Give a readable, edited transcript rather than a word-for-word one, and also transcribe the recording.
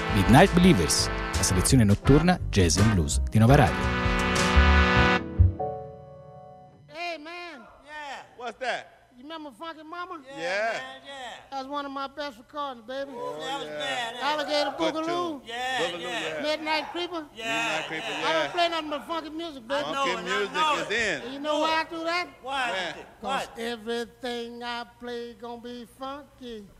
Midnight Believers, la selezione notturna jazz and blues di Nova Radio. Hey man. Yeah. What's that? You remember Funky Mama? Yeah. Man, yeah. That was one of my best recordings, baby. Oh, That was yeah. bad. Alligator Good Boogaloo. tune. Yeah, Boogaloo, yeah. Midnight Creeper. Yeah. Midnight Creeper, I yeah. don't play nothing but funky music, baby. I know Funky it, music I know is it. in. You know why I do that? Why? Yeah. Cause What? everything I play gonna be funky.